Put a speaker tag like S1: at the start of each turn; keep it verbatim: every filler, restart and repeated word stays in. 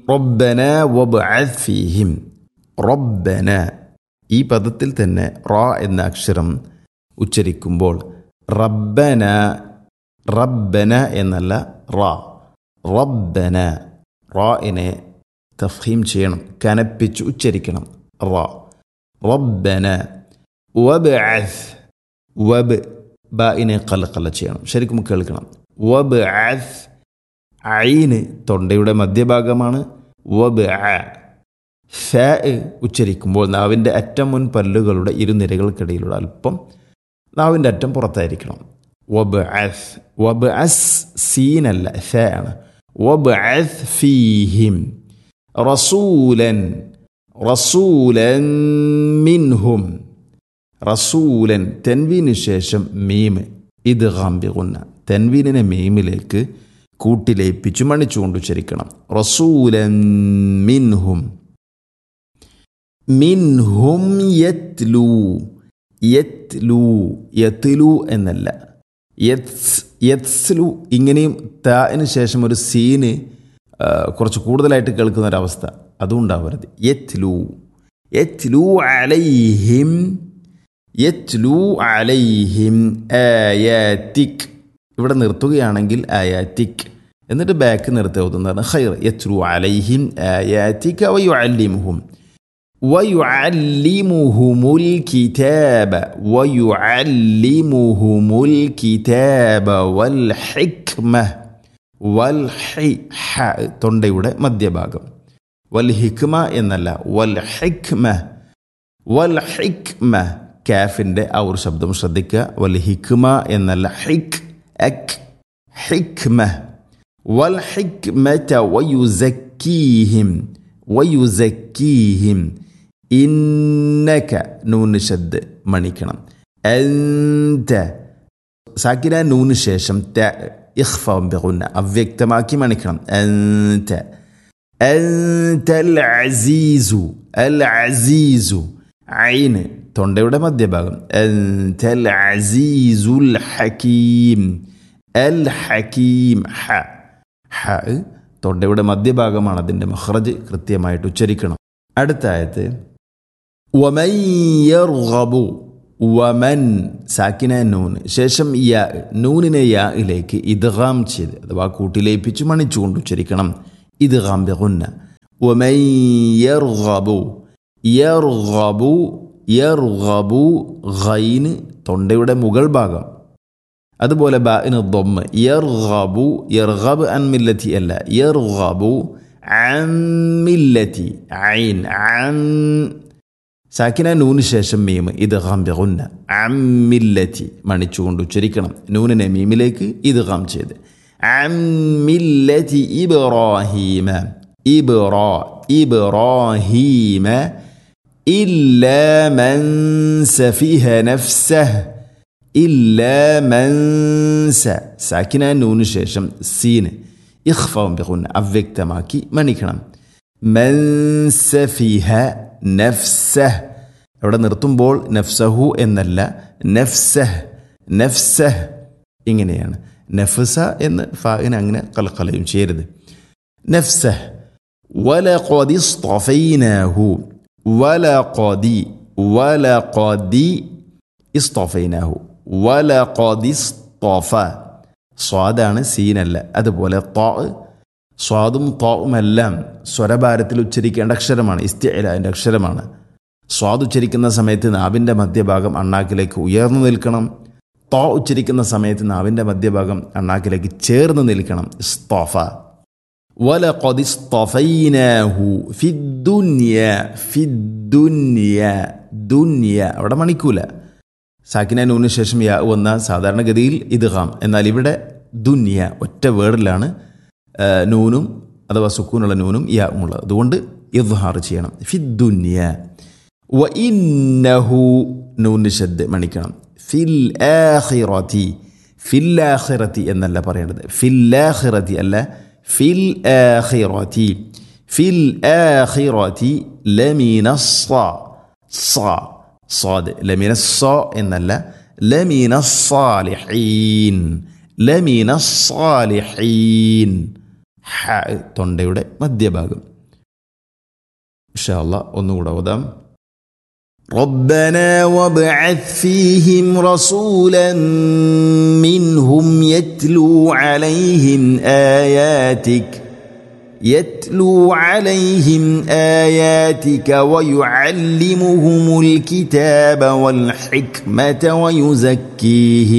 S1: റബ്ബന വബ്അസ് ഫീഹിം. റബ്ബന ഈ പദത്തിൽ തന്നെ റ എന്ന അക്ഷരം ഉച്ചരിക്കുമ്പോൾ റബ്ബന റബ്ബന എന്നല്ല റ റബ്ബന റാഇനെ തഫ്ഹീം ചെയ്യണം, കനപ്പിച്ച് ഉച്ചരിക്കണം. റ റബ്ബന വബ്അസ് വബ് ബാഇനെ ഖലഖല ചെയ്യണം, ശരിക്കും കേൾക്കണം. വബ്അസ് ഐന് തൊണ്ടയുടെ മധ്യഭാഗമാണ്. വബ്അ ഫ ഉച്ചരിക്കുമ്പോൾ നാവിൻ്റെ അറ്റം മുൻ പല്ലുകളുടെ ഇരുനിരകൾക്കിടയിലുള്ള അല്പം നാവിൻ്റെ അറ്റം പുറത്തായിരിക്കണം. വബ്അസ് വബ്അസ് സീനല്ല ഫ ആണ്. വബ്അസ് ഫീഹിം റസൂലൻ റസൂലൻ മിൻഹും. റസൂലൻ തെൻവീന് ശേഷം മീം ഇദ്ഗാം ബിഗുന്ന, തെൻവീനിനെ മീമിലേക്ക് കൂട്ടിലേപ്പിച്ചു മണിച്ചുകൊണ്ട് ഉച്ചരിക്കണം. റസൂലൻ മിൻഹും മിൻഹും യത്ലു യത്ലു യത്ലു എന്നല്ല യത്സ് യത്സ്ലു. ഇങ്ങനെയും താന് ശേഷം ഒരു സീന് കുറച്ച് കൂടുതലായിട്ട് കേൾക്കുന്ന ഒരവസ്ഥ അതുണ്ടാവരുത്. യത്ലു യത്ലു അലൈഹിം യത്ലു അലൈഹിം ആയാതിക്. ഇവിടെ നിർത്തുകയാണെങ്കിൽ ആയാതിക് എന്നിട്ട് ബാക്ക് നിർത്തി ഓതുന്നതാണ് ഖൈർ. യത്ലു അലൈഹിം ആയാതിക വയുഅല്ലിമുഹും വയുഅല്ലിമുഹുമുൽ കിതാബ വയുഅല്ലിമുഹുമുൽ കിതാബ വൽ ഹിക്മ. വൽ ഹി ഹ തൊണ്ടയുടെ മധ്യഭാഗം. വൽ ഹിക്മ എന്നല്ല വൽ ഹിക്മ. വൽ ഹിക്മ കാഫിൻ്റെ ആ ഒരു ശബ്ദം ശ്രദ്ധിക്കുക. വൽ ഹിക്മ എന്നല്ല ഹിക് അക് ഹിക്മ. വൽ ഹിക്മത വയുസക്കീഹിം വയുസക്കീഹിം. ഇന്നക നൂന് ശബ്ദ് മണിക്കണം. അൻത സാക്കിന നൂന് ശേഷം ത ഇഖ്ഫാ ബിഗുന്ന അവ്യക്തമാക്കി മണിക്കണം. അൻത അൻതൽ അസീസു അൽ അസീസു ഐന് തൊണ്ടയുടെ മധ്യഭാഗം. അൻതൽ അസീസുൽ ഹകീം അൽ ഹകീം. ഹ ഹ തൊണ്ടയുടെ മധ്യഭാഗമാണ്, അതിൻ്റെ മഖ്റജ് കൃത്യമായിട്ട് ഉച്ചരിക്കണം. അടുത്ത ആയത്ത് വമൻ യർഗബു. വമൻ സാക്കിന നൂന് ശേഷം യാ, നൂനിനെ യായിലേക്ക് ഇദ്ഗാം ചെയ്ത് അഥവാ കൂട്ടിലേപ്പിച്ച് മണിച്ചുകൊണ്ട് ഉച്ചരിക്കണം. ഇദ്ഗാം ബിഗുന്ന. വമൻ യർഗബു യർഗബു യർഗബു ഗൈന് തൊണ്ടയുടെ മുകൾ ഭാഗം. അതുപോലെ ബാഇന് ദമ്മ്. യർഗബു യർഗബ് അൻ മില്ലത്തി അല്ല യർഗബു അൻ മില്ലത്തി ഐൻ അൻ സാക്കിന നൂന് ശേഷം മീം ഇദ്ഗാം ബിഗുന്ന. അൻ മില്ലത്തി മണിച്ചുകൊണ്ട് ഉച്ചരിക്കണം. നൂനിനെ മീമിലേക്ക് ഇദ്ഗാം ചെയ്ത് അൻ മില്ലത്തി ഇബ്രാഹീമ ഇബ്റാ ഇബ്രാഹീമ ഇല്ലാ മൻ സഫിഹ നഫ്സഹ് ഇല്ലാ മൻ സ സാക്കിന നൂന് ശേഷം സീന് ഇഖ്ഫാ ബിഗുന്ന അവ്യക്തമാക്കി മണിക്കണം. മൻ സഫിഹ നഫ്സഹ്. അവിടെ നിർത്തുമ്പോൾ നഫ്സഹു എന്നല്ല നഫ്സഹ് നഫ്സഹ് ഇങ്ങനെയാണ്. നഫ്സ എന്ന് ഫാഇന് അങ്ങനെ ഖൽഖലയും ചെയ്യരുത്. നഫ്സഹ്. വലഖദി ഇസ്തഫൈനാഹു വലഖദി വലഖദി ഇസ്തഫൈനാഹു വലഖദി ഇസ്തഫ. സ്വാദാണ് സീനല്ല. അതുപോലെ ത സ്വാദും താവുമെല്ലാം സ്വരഭാരത്തിൽ ഉച്ചരിക്കേണ്ട അക്ഷരമാണ്. ഇസ്തിഇലാന്റെ അക്ഷരമാണ്. സ്വാദ് ഉച്ചരിക്കുന്ന സമയത്ത് നാവിൻ്റെ മധ്യഭാഗം അണ്ണാക്കിലേക്ക് ഉയർന്നു നിൽക്കണം. ത ഉച്ചരിക്കുന്ന സമയത്ത് നാവിൻ്റെ മധ്യഭാഗം അണ്ണാക്കിലേക്ക് ചേർന്ന് നിൽക്കണം. ഇസ്തഫ. വലഖദി ഇസ്തഫൈനാഹു ഫിദ്ദുനിയ ഫിദ്ദുനിയ ദുനിയ അവിടെ മണിക്കൂല. സാക്കിന നൂന് ശേഷം യാ വന്ന സാധാരണഗതിയിൽ ഇദ്ഗാം. എന്നാൽ ഇവിടെ ദുനിയ ഒറ്റ വേർഡിലാണ് നൂനും അഥവാ സുക്കൂനുള്ള നൂനും യാ ഉള്ളത്. അതുകൊണ്ട് ഇദ്ഹാർ ചെയ്യണം. ഫിദ്ദുനിയ. വ ഇന്നഹു നൂന് ശദ്ദ് മണിക്കണം. ഫിൽ ആഖിറതി ഫിൽ ആഖിറതി എന്നല്ല പറയേണ്ടത്. ഫിൽ ആഖിറതി അല്ല ഫിൽ ആഖിറതി ഫിൽ ആഖിറതി ലമിന സ സ സാദ് ലമിന സ എന്നല്ല ലമിന സാലിഹീൻ ലമിന സാലിഹീൻ. ഹ തൊണ്ടയുടെ മധ്യഭാഗം. ഇൻഷാ അല്ലാഹ് ഒന്നുകൂടെ ഓതാം. ربنا وابعث فيهم رسولا منهم يتلو عليهم آياتك يتلو عليهم آياتك ويعلمهم الكتاب والحكمة ويزكيهم